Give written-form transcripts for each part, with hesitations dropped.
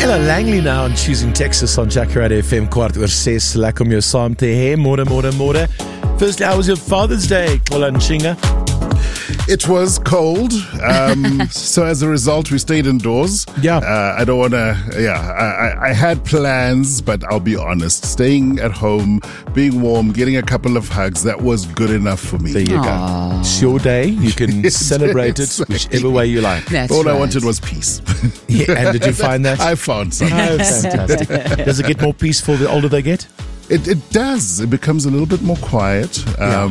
Ella Langley now on Choosing Texas on Jacaranda FM 5:06. Lekker om jou saam te hê. Môre. Firstly, how was your Father's Day, Kolanchinga? It was cold, so as a result, we stayed indoors. Yeah. I don't want to, I had plans, but I'll be honest, staying at home, being warm, getting a couple of hugs, that was good enough for me. There you go. It's your day. You can celebrate it whichever way you like. That's All right. I wanted was peace. Yeah, and did you find that? I found something. Oh, fantastic. Does it get more peaceful the older they get? It does. It becomes a little bit more quiet.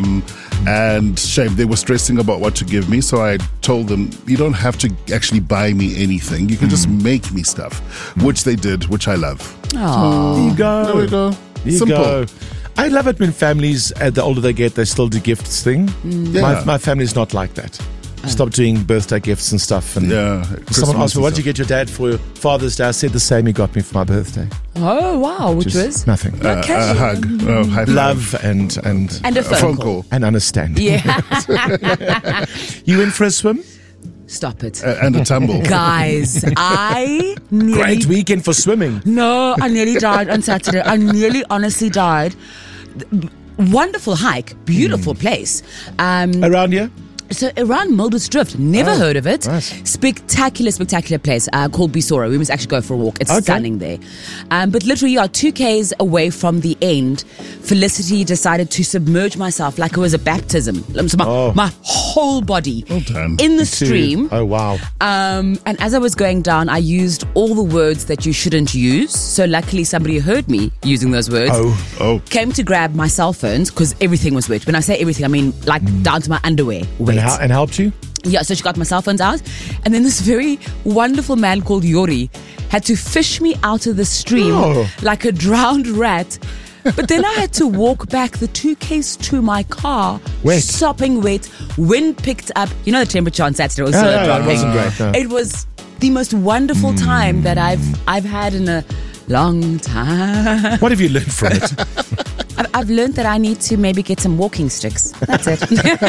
And shame, they were stressing about what to give me, so I told them, you don't have to actually buy me anything. You can just make me stuff, which they did, which I love. Aww. There you go. There we go. There you Simple. go. I love it when families, the older they get, they still do gifts thing. Yeah. My family's not like that. Stop doing birthday gifts and stuff. And Yeah. someone asked me, what did you get your dad for Father's Day? I said the same he got me for my birthday. Oh, wow. Which was? Nothing. Okay. A hug. High five. Love and And a phone call. and understanding. Yeah. You went for a swim? Stop it. And a tumble. Guys, I nearly... Great weekend for swimming. No, I nearly died on Saturday. I nearly honestly died. Wonderful hike. Beautiful place. Around here? So around Mildred's Drift, never heard of it. Nice. Spectacular place called Bisora. We must actually go for a walk. It's Okay. stunning there. But literally, 2 Ks away from the end, Felicity decided to submerge myself like it was a baptism. So my whole body done. in the stream. Oh, wow. And as I was going down, I used all the words that you shouldn't use. So luckily, somebody heard me using those words. Oh. Came to grab my cell phones because everything was wet. When I say everything, I mean like down to my underwear. Wet. And helped you? Yeah, so she got my cell phones out. And then this very wonderful man called Yori had to fish me out of the stream like a drowned rat. But then I had to walk back the 2 Ks to my car. Wet. Sopping wet. Wind picked up. You know the temperature on Saturday was It wasn't great. No. It was the most wonderful time that I've had in a long time. What have you learned from it? I've learned that I need to maybe get some walking sticks. That's it.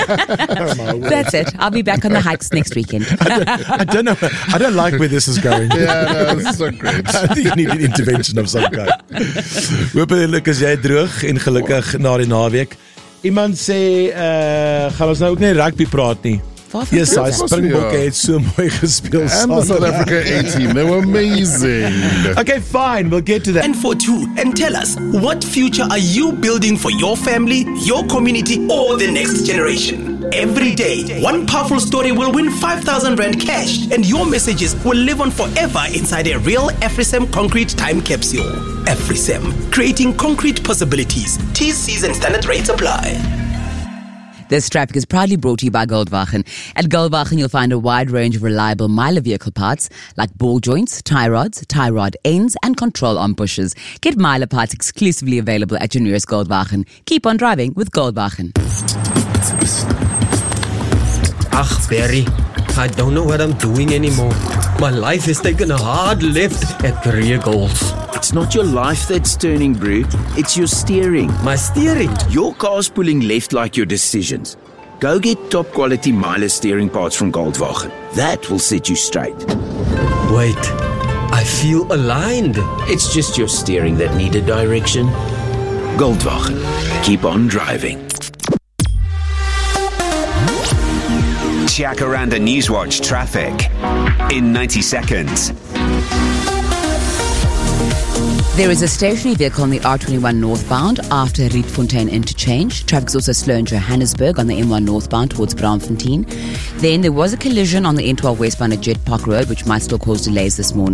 That's it. I'll be back on the hikes next weekend. I don't know. I don't like where this is going. Yeah, no, this is so great. I think you need an intervention of some kind. Hopelijk is jy droog en gelukkig na die naweek. Iemand sê, gaan ons nou ook nie rugby praat nie. Yes, hy Springbokke het so mooi gespeel. And the South Africa A team, they were amazing. Okay, fine, we'll get to that. And for two, and tell us, what future are you building for your family, your community, or the next generation? Every day, one powerful story will win 5,000 Rand cash, and your messages will live on forever inside a real AfriSem concrete time capsule. AfriSem, creating concrete possibilities. T's and standard rates apply. This traffic is proudly brought to you by Goldwagen. At Goldwagen, you'll find a wide range of reliable Myler vehicle parts like ball joints, tie rods, tie rod ends, and control arm bushes. Get Myler parts exclusively available at your nearest Goldwagen. Keep on driving with Goldwagen. Ach, Barry, I don't know what I'm doing anymore. My life has taken a hard left at Career Goals. It's not your life that's turning, bro. It's your steering. My steering. Your car's pulling left like your decisions. Go get top quality Myler steering parts from Goldwagen. That will set you straight. Wait, I feel aligned. It's just your steering that needed direction. Goldwagen. Keep on driving. Jacaranda Newswatch traffic in 90 seconds. There is a stationary vehicle on the R21 northbound after Rietfontein interchange. Traffic is also slow in Johannesburg on the M1 northbound towards Braamfontein. Then there was a collision on the N12 westbound at Jet Park Road, which might still cause delays this morning.